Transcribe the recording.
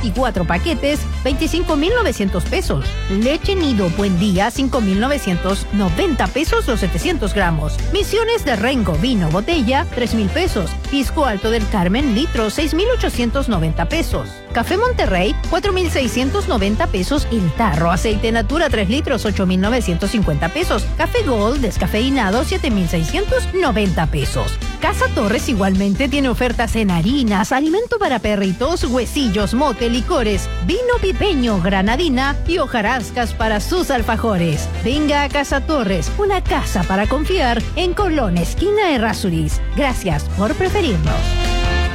24 paquetes, 25,900 pesos. Leche Nido Buen Día, 5,990 pesos los 700 gramos. Misiones de Rengo Vino Botella, 3,000 pesos. Pisco Alto del Carmen litro, 6,890 pesos. Café Monterrey, 4,690 pesos el tarro. Aceite Natura 3 litros, 8,950 pesos. Café Gold descafeinado, 7,690 pesos. Casa Torres igualmente tiene ofertas en harinas, alimento para perritos, huesillos, mote, licores, vino pipeño, granadina y hojarascas para sus alfajores. Venga a Casa Torres, una casa para confiar en Colón, esquina Errázuriz. Gracias por preferirnos.